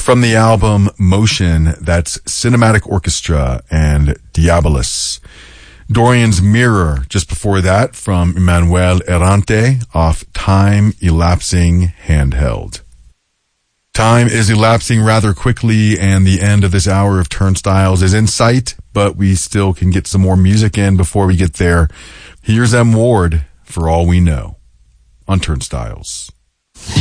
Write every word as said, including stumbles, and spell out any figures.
From the album Motion, that's Cinematic Orchestra and Diabolus. Dorian's Mirror, just before that, from Emmanuel Errante, off Time Elapsing Handheld. Time is elapsing rather quickly, and the end of this hour of Turnstiles is in sight, but we still can get some more music in before we get there. Here's M. Ward, For All We Know, on Turnstiles.